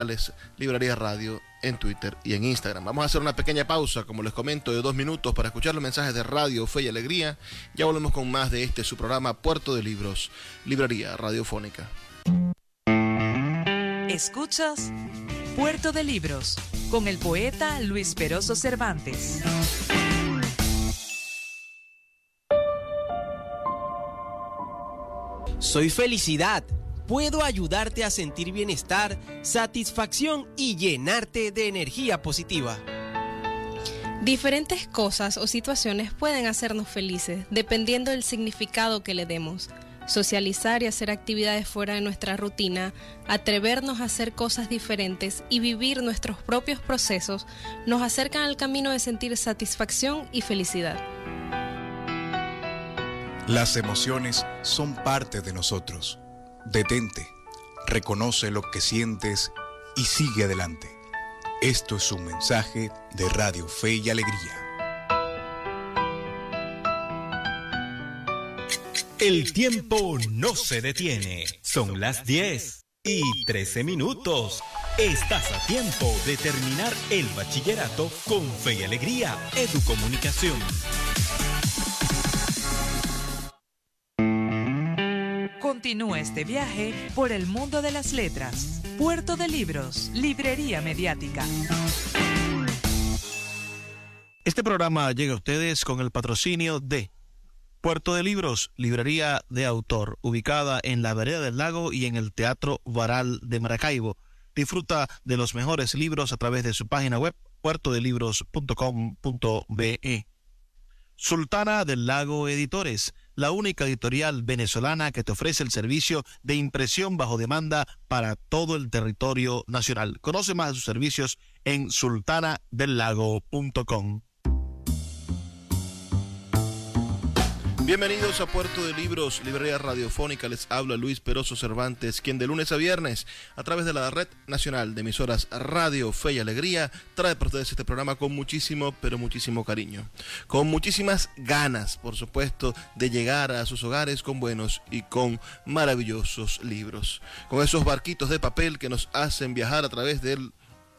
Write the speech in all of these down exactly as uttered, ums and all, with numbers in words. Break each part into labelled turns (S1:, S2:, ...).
S1: Librería Radio en Twitter y en Instagram. Vamos a hacer una pequeña pausa, como les comento, de dos minutos para escuchar los mensajes de Radio Fe y Alegría. Ya volvemos con más de este su programa Puerto de Libros, Librería Radiofónica.
S2: Escuchas Puerto de Libros con el poeta Luis Peroso Cervantes.
S3: Soy felicidad. Puedo ayudarte a sentir bienestar, satisfacción y llenarte de energía positiva.
S4: Diferentes cosas o situaciones pueden hacernos felices, dependiendo del significado que le demos. Socializar y hacer actividades fuera de nuestra rutina, atrevernos a hacer cosas diferentes y vivir nuestros propios procesos nos acercan al camino de sentir satisfacción y felicidad.
S5: Las emociones son parte de nosotros. Detente, reconoce lo que sientes y sigue adelante. Esto es un mensaje de Radio Fe y Alegría.
S6: El tiempo no se detiene. Son las diez y trece minutos. Estás a tiempo de terminar el bachillerato con Fe y Alegría Educomunicación.
S2: Continúa este viaje por el mundo de las letras. Puerto de Libros, Librería Mediática.
S7: Este programa llega a ustedes con el patrocinio de Puerto de Libros, Librería de Autor, ubicada en la Vereda del Lago y en el Teatro Varal de Maracaibo. Disfruta de los mejores libros a través de su página web, puerto de libros punto com punto be. Sultana del Lago Editores, la única editorial venezolana que te ofrece el servicio de impresión bajo demanda para todo el territorio nacional. Conoce más de sus servicios en sultana del lago punto com.
S1: Bienvenidos a Puerto de Libros, Librería Radiofónica. Les habla Luis Peroso Cervantes, quien de lunes a viernes, a través de la Red Nacional de Emisoras Radio Fe y Alegría, trae para ustedes este programa con muchísimo, pero muchísimo cariño. Con muchísimas ganas, por supuesto, de llegar a sus hogares con buenos y con maravillosos libros. Con esos barquitos de papel que nos hacen viajar a través del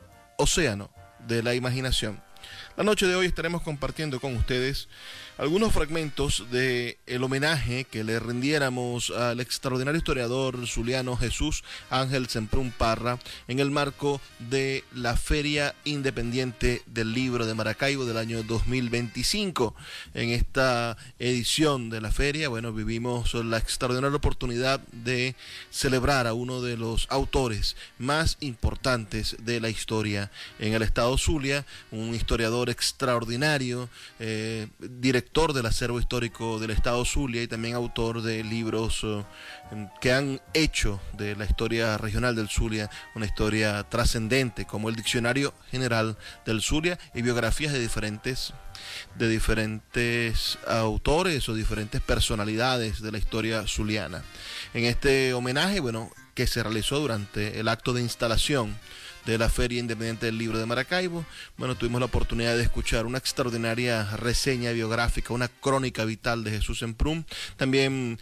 S1: océano de la imaginación. La noche de hoy estaremos compartiendo con ustedes algunos fragmentos del homenaje que le rindiéramos al extraordinario historiador zuliano Jesús Ángel Semprún Parra en el marco de la Feria Independiente del Libro de Maracaibo del año dos mil veinticinco. En esta edición de la feria, bueno, vivimos la extraordinaria oportunidad de celebrar a uno de los autores más importantes de la historia en el estado Zulia, un historiador extraordinario, eh, director del acervo histórico del estado Zulia y también autor de libros uh, que han hecho de la historia regional del Zulia una historia trascendente, como el Diccionario General del Zulia y biografías de diferentes de diferentes autores o diferentes personalidades de la historia zuliana. En este homenaje, bueno, que se realizó durante el acto de instalación de la Feria Independiente del Libro de Maracaibo, bueno, tuvimos la oportunidad de escuchar una extraordinaria reseña biográfica, una crónica vital de Jesús Semprún. También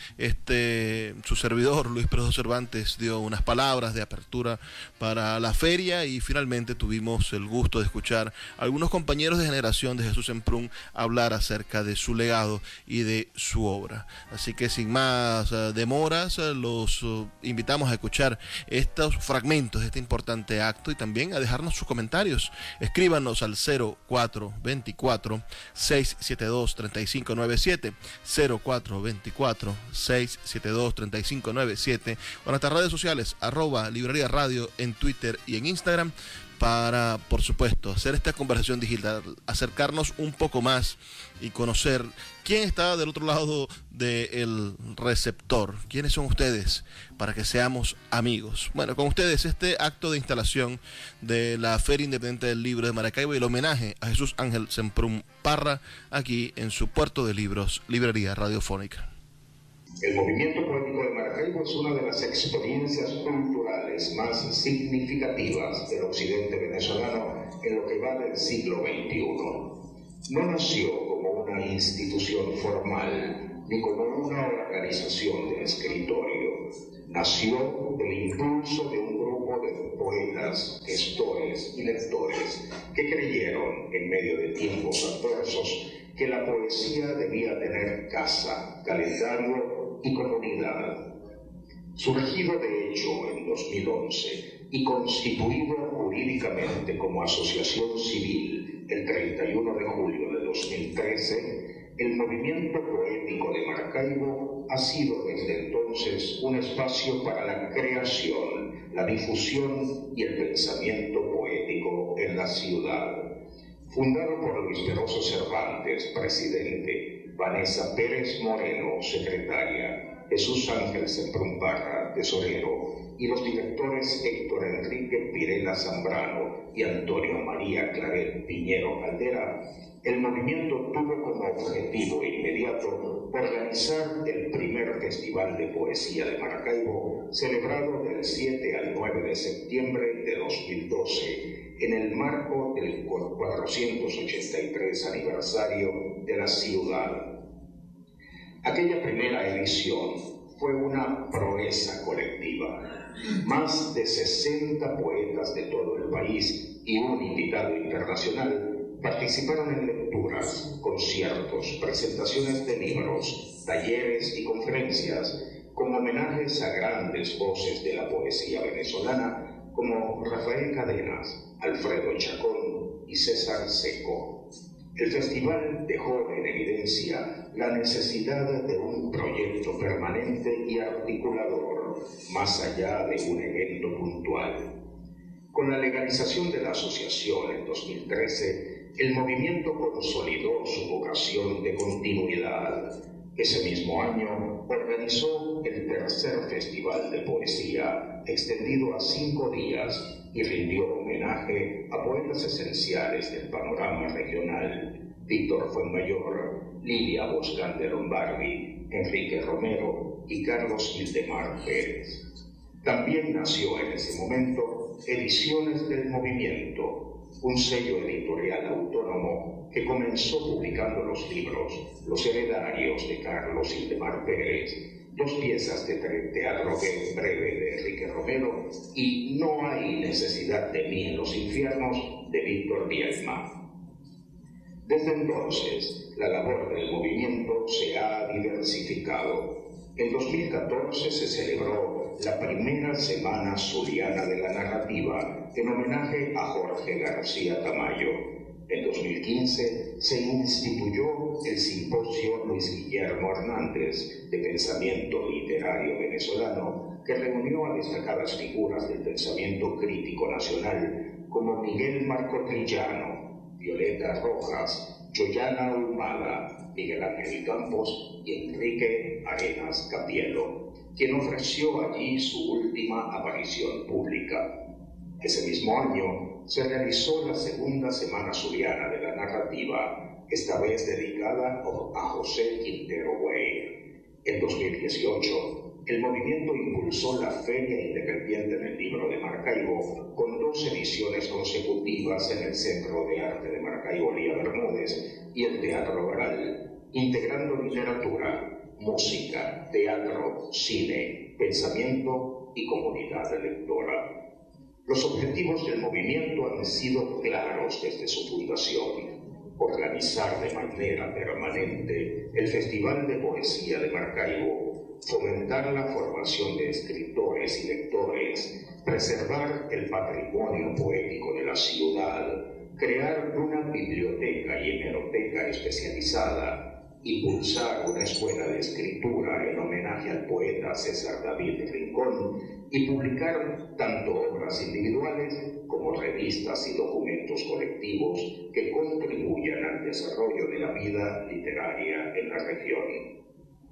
S1: este su servidor, Luis Peroso Cervantes, dio unas palabras de apertura para la feria y finalmente tuvimos el gusto de escuchar a algunos compañeros de generación de Jesús Semprún hablar acerca de su legado y de su obra. Así que sin más uh, demoras, uh, los uh, invitamos a escuchar estos fragmentos de este importante acto y también a dejarnos sus comentarios. Escríbanos al cero cuatro veinticuatro, seiscientos setenta y dos, treinta y cinco noventa y siete, cero cuatro veinticuatro, seiscientos setenta y dos, treinta y cinco noventa y siete, o en nuestras redes sociales, arroba Librería Radio en Twitter y en Instagram, para, por supuesto, hacer esta conversación digital, acercarnos un poco más y conocer quién está del otro lado del receptor, quiénes son ustedes, para que seamos amigos. Bueno, con ustedes este acto de instalación de la Feria Independiente del Libro de Maracaibo y el homenaje a Jesús Ángel Semprún Parra, aquí en su Puerto de Libros, Librería Radiofónica.
S8: El movimiento poético de Maracaibo es una de las experiencias culturales más significativas del occidente venezolano en lo que va del siglo veintiuno. No nació como una institución formal, ni como una organización de escritorio. Nació del impulso de un grupo grupo de poetas, gestores y lectores que creyeron, en medio de tiempos adversos, que la poesía debía tener casa, calendario y comunidad. Surgido de hecho en dos mil once y constituido jurídicamente como asociación civil el treinta y uno de julio de dos mil trece, el movimiento poético de Maracaibo ha sido desde entonces un espacio para la creación, la difusión y el pensamiento poético en la ciudad. Fundado por Luis Peroso Cervantes, presidente, Vanessa Pérez Moreno, secretaria, Jesús Ángel Semprún-Parra, tesorero, y los directores Héctor Enrique Pirela Zambrano y Antonio María Claret Piñero Caldera, el movimiento tuvo como objetivo inmediato organizar el primer Festival de Poesía de Maracaibo, celebrado del siete al nueve de septiembre de dos mil doce, en el marco del cuatrocientos ochenta y tres aniversario de la ciudad. Aquella primera edición fue una proeza colectiva. Más de sesenta poetas de todo el país y un invitado internacional participaron en lecturas, conciertos, presentaciones de libros, talleres y conferencias, con homenajes a grandes voces de la poesía venezolana como Rafael Cadenas, Alfredo Chacón y César Seco. El festival dejó en evidencia la necesidad de un proyecto permanente y articulador, más allá de un evento puntual. Con la legalización de la asociación en dos mil trece, el movimiento consolidó su vocación de continuidad. Ese mismo año organizó el tercer Festival de Poesía, extendido a cinco días, y rindió homenaje a poetas esenciales del panorama regional: Víctor Fuenmayor, Lilia Boscán de Lombardi, Enrique Romero y Carlos Ildemar Pérez. También nació en ese momento Ediciones del Movimiento, un sello editorial autónomo que comenzó publicando los libros Los Heredarios de Carlos Ildemar Pérez, dos piezas de teatro breve de Enrique Romero y No hay necesidad de mí en los infiernos de Víctor Diezma. Desde entonces, la labor del movimiento se ha diversificado. En dos mil catorce se celebró la primera Semana Zuliana de la Narrativa en homenaje a Jorge García Tamayo. En dos mil quince se instituyó el Simposio Luis Guillermo Hernández de Pensamiento Literario Venezolano, que reunió a destacadas figuras del pensamiento crítico nacional como Miguel Marco Trillano, Violeta Rojas, Joyana Humada, Miguel Ángel Campos y Enrique Arenas Capielo, quien ofreció allí su última aparición pública. Ese mismo año se realizó la segunda Semana Zuliana de la Narrativa, esta vez dedicada a José Quintero Weir. En dos mil dieciocho, el movimiento impulsó la Feria Independiente del Libro de Maracaibo con dos ediciones consecutivas en el Centro de Arte de Maracaibo Lía Bermúdez y el Teatro Baral, integrando literatura, música, teatro, cine, pensamiento y comunidad lectora. Los objetivos del movimiento han sido claros desde su fundación: organizar de manera permanente el Festival de Poesía de Maracaibo, fomentar la formación de escritores y lectores, preservar el patrimonio poético de la ciudad, crear una biblioteca y hemeroteca especializada, impulsar una escuela de escritura en homenaje al poeta César David Rincón y publicar tanto obras individuales como revistas y documentos colectivos que contribuyan al desarrollo de la vida literaria en la región.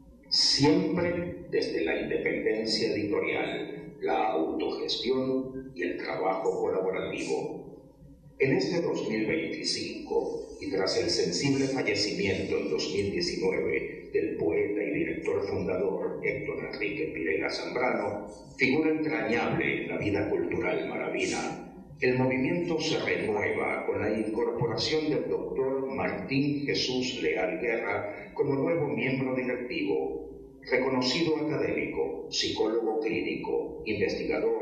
S8: Siempre desde la independencia editorial, la autogestión y el trabajo colaborativo. En este dos mil veinticinco, y tras el sensible fallecimiento en dos mil diecinueve del poeta y director fundador Héctor Enrique Pirela Zambrano, figura entrañable en la vida cultural maravina, el movimiento se renueva con la incorporación del doctor Martín Jesús Leal Guerra como nuevo miembro directivo, reconocido académico, psicólogo clínico, investigador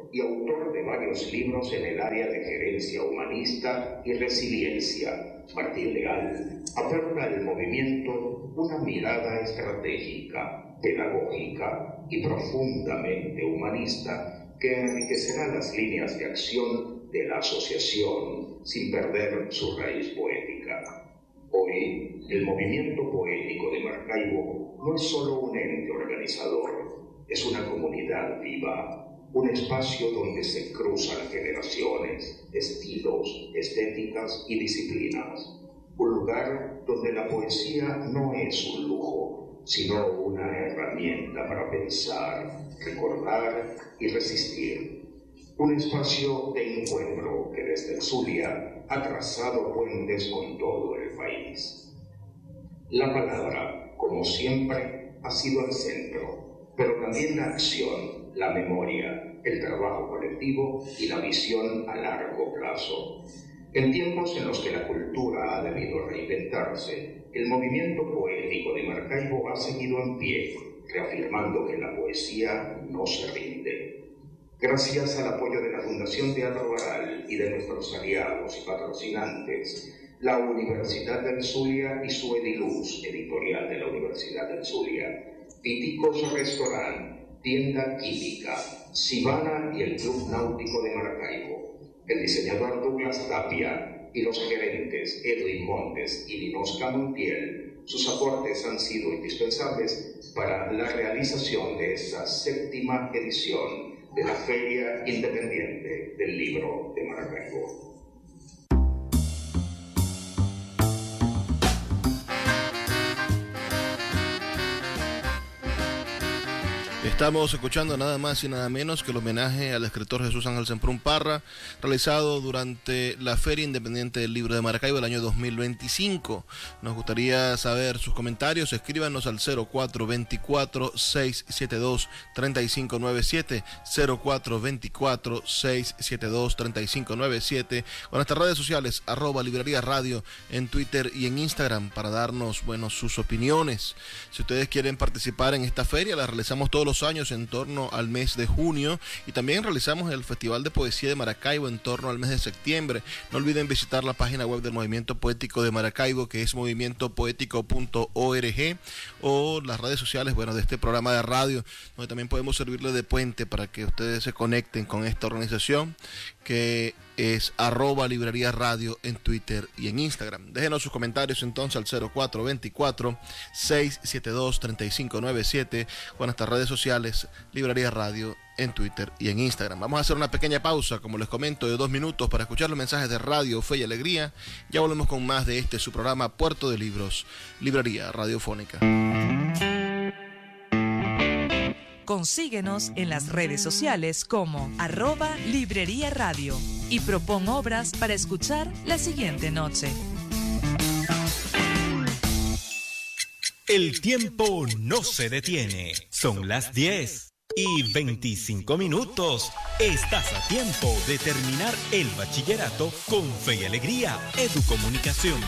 S8: y autor de varios libros en el área de gerencia humanista y resiliencia. Martín Leal aporta al movimiento una mirada estratégica, pedagógica y profundamente humanista que enriquecerá las líneas de acción de la asociación sin perder su raíz poética. Hoy, el movimiento poético de Maracaibo no es solo un ente organizador, es una comunidad viva, un espacio donde se cruzan generaciones, estilos, estéticas y disciplinas. Un lugar donde la poesía no es un lujo, sino una herramienta para pensar, recordar y resistir. Un espacio de encuentro que desde el Zulia ha trazado puentes con todo el país. La palabra, como siempre, ha sido el centro, pero también la acción, la memoria, el trabajo colectivo y la visión a largo plazo. En tiempos en los que la cultura ha debido reinventarse, el movimiento poético de Maracaibo ha seguido en pie, reafirmando que la poesía no se rinde. Gracias al apoyo de la Fundación Teatro Baral y de nuestros aliados y patrocinantes, la Universidad del Zulia y su Ediluz, editorial de la Universidad del Zulia, Piticos Restaurant, Tienda Química, Sibana y el Club Náutico de Maracaibo, el diseñador Douglas Tapia y los gerentes Edwin Montes y Dinosca Montiel, sus aportes han sido indispensables para la realización de esta séptima edición de la Feria Independiente del Libro de Maracaibo.
S1: Estamos escuchando nada más y nada menos que el homenaje al escritor Jesús Ángel Semprún Parra, realizado durante la Feria Independiente del Libro de Maracaibo del año dos mil veinticinco. Nos gustaría saber sus comentarios. Escríbanos al cero cuatro dos cuatro, seis siete dos, tres cinco nueve siete, cero cuatro dos cuatro, seis siete dos, tres cinco nueve siete, o en nuestras redes sociales, arroba Librería Radio, en Twitter y en Instagram, para darnos, bueno, sus opiniones. Si ustedes quieren participar en esta feria, la realizamos todos los años en torno al mes de junio, y también realizamos el Festival de Poesía de Maracaibo en torno al mes de septiembre. No olviden visitar la página web del Movimiento Poético de Maracaibo, que es movimiento poético punto org, o las redes sociales, bueno, de este programa de radio, donde también podemos servirle de puente para que ustedes se conecten con esta organización, que es arroba Librería Radio en Twitter y en Instagram. Déjenos sus comentarios entonces al cero cuatro dos cuatro, seis siete dos, tres cinco nueve siete, o en nuestras redes sociales, Librería Radio en Twitter y en Instagram. Vamos a hacer una pequeña pausa, como les comento, de dos minutos para escuchar los mensajes de Radio Fe y Alegría. Ya volvemos con más de este su programa Puerto de Libros, Librería Radiofónica.
S2: Consíguenos en las redes sociales como arroba Librería Radio y propon obras para escuchar la siguiente noche.
S6: El tiempo no se detiene. Son las diez y veinticinco minutos. Estás a tiempo de terminar el bachillerato con Fe y Alegría Educomunicación.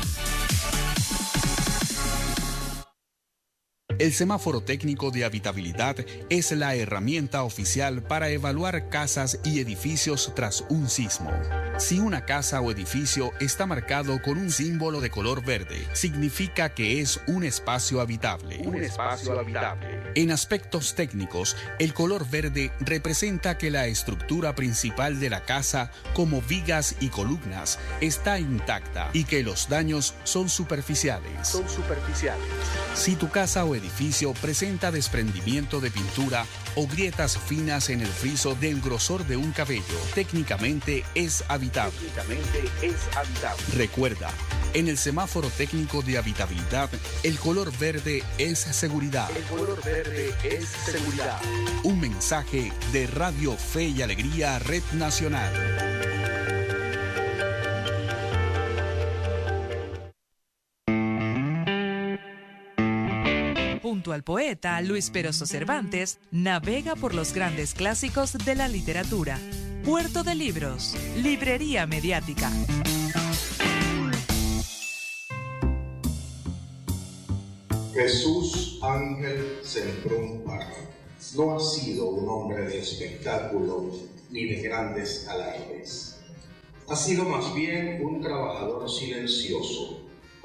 S5: El semáforo técnico de habitabilidad es la herramienta oficial para evaluar casas y edificios tras un sismo. Si una casa o edificio está marcado con un símbolo de color verde, significa que es un espacio habitable. Un espacio habitable. En aspectos técnicos, el color verde representa que la estructura principal de la casa, como vigas y columnas, está intacta y que los daños son superficiales. Son superficiales. Si tu casa o edificio presenta desprendimiento de pintura o grietas finas en el friso del grosor de un cabello, técnicamente es habitable. Técnicamente es habitable. Recuerda, en el semáforo técnico de habitabilidad, el color verde es seguridad. El color verde es seguridad. Un mensaje de Radio Fe y Alegría, Red Nacional.
S2: Junto al poeta Luis Peroso Cervantes, navega por los grandes clásicos de la literatura. Puerto de Libros, Librería Mediática.
S8: Jesús Ángel Semprún Parra no ha sido un hombre de espectáculo ni de grandes alardes. Ha sido más bien un trabajador silencioso,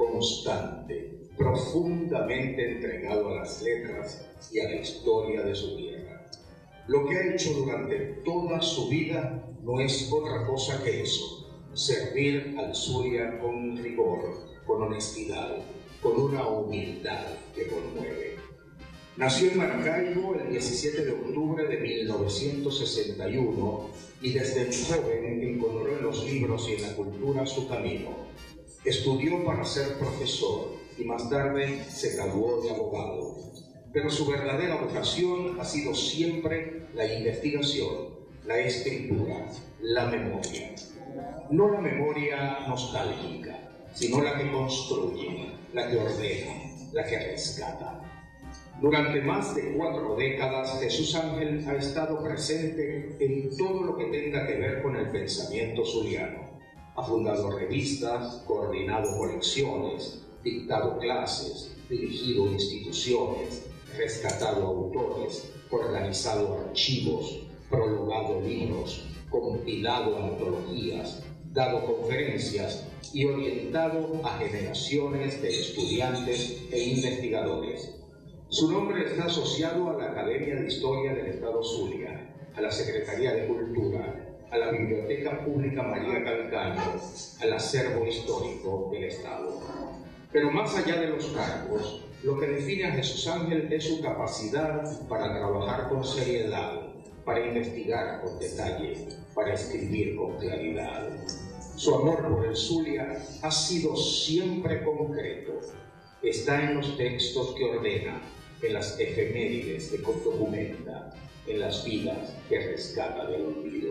S8: constante, profundamente entregado a las letras y a la historia de su tierra. Lo que ha hecho durante toda su vida no es otra cosa que eso: servir al Zulia con rigor, con honestidad, con una humildad que conmueve. Nació en Maracaibo el diecisiete de octubre de mil novecientos sesenta y uno y desde muy joven encontró en los libros y en la cultura su camino. Estudió para ser profesor y más tarde se graduó de abogado. Pero su verdadera vocación ha sido siempre la investigación, la escritura, la memoria. No la memoria nostálgica, sino la que construye, la que ordena, la que rescata. Durante más de cuatro décadas, Jesús Ángel ha estado presente en todo lo que tenga que ver con el pensamiento zuliano. Ha fundado revistas, coordinado colecciones, dictado clases, dirigido instituciones, rescatado autores, organizado archivos, prologado libros, compilado antologías, dado conferencias y orientado a generaciones de estudiantes e investigadores. Su nombre está asociado a la Academia de Historia del Estado Zulia, a la Secretaría de Cultura, a la Biblioteca Pública María Calcaño, al acervo histórico del Estado. Pero más allá de los cargos, lo que define a Jesús Ángel es su capacidad para trabajar con seriedad, para investigar con detalle, para escribir con claridad. Su amor por el Zulia ha sido siempre concreto. Está en los textos que ordena, en las efemérides que documenta, en las vidas que rescata del olvido.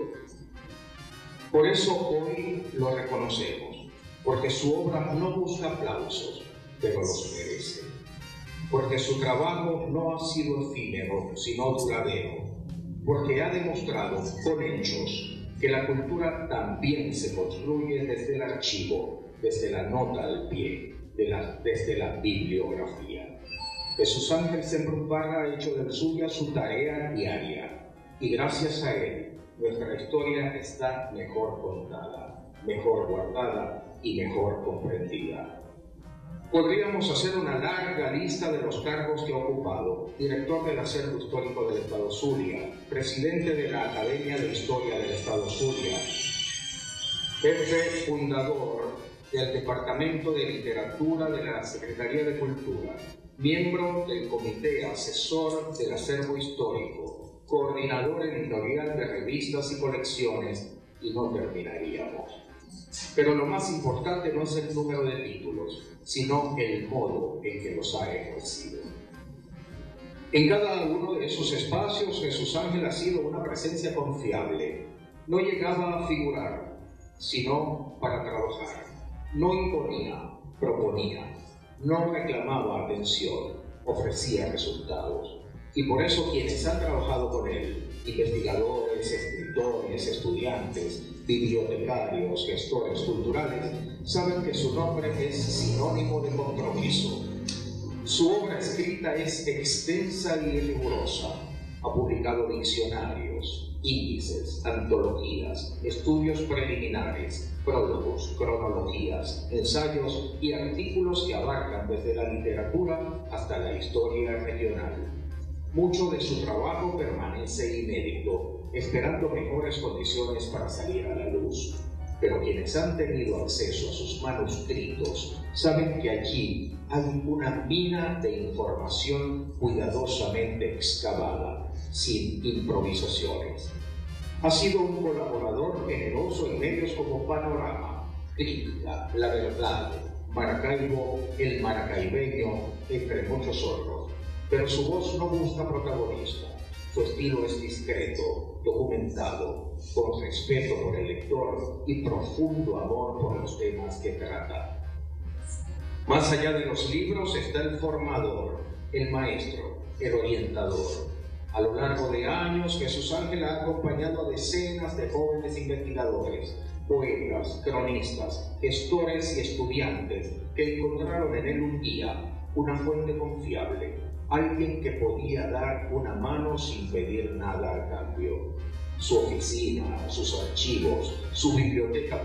S8: Por eso hoy lo reconocemos, porque su obra no busca aplausos, pero los merece. Porque su trabajo no ha sido efímero, sino duradero. Porque ha demostrado con hechos que la cultura también se construye desde el archivo, desde la nota al pie, de la, desde la bibliografía. Jesús Ángel Sembrún-Parra ha hecho del Zulia su tarea diaria, y gracias a él, nuestra historia está mejor contada, mejor guardada y mejor comprendida. Podríamos hacer una larga lista de los cargos que ha ocupado: director del Acervo Histórico del Estado Zulia, presidente de la Academia de Historia del Estado Zulia, jefe fundador del Departamento de Literatura de la Secretaría de Cultura, miembro del Comité Asesor del Acervo Histórico, coordinador editorial de revistas y colecciones, y no terminaríamos. Pero lo más importante no es el número de títulos, sino el modo en que los ha ejercido. En cada uno de esos espacios, Jesús Ángel ha sido una presencia confiable. No llegaba a figurar, sino para trabajar. No imponía, proponía. No reclamaba atención, ofrecía resultados. Y por eso quienes han trabajado con él, investigadores, escritores, estudiantes, bibliotecarios, gestores culturales, saben que su nombre es sinónimo de compromiso. Su obra escrita es extensa y rigurosa. Ha publicado diccionarios, índices, antologías, estudios preliminares, prólogos, cronologías, ensayos y artículos que abarcan desde la literatura hasta la historia regional. Mucho de su trabajo permanece inédito, esperando mejores condiciones para salir a la luz. Pero quienes han tenido acceso a sus manuscritos saben que allí hay una mina de información cuidadosamente excavada, sin improvisaciones. Ha sido un colaborador generoso en medios como Panorama, Crítica, La Verdad, Maracaibo, El Maracaibeño, entre muchos otros. Pero su voz no busca protagonismo. Su estilo es discreto, documentado, con respeto por el lector y profundo amor por los temas que trata. Más allá de los libros está el formador, el maestro, el orientador. A lo largo de años, Jesús Ángel ha acompañado a decenas de jóvenes investigadores, poetas, cronistas, gestores y estudiantes que encontraron en él un guía, una fuente confiable, alguien que podía dar una mano sin pedir nada a cambio. su oficina, sus archivos, su biblioteca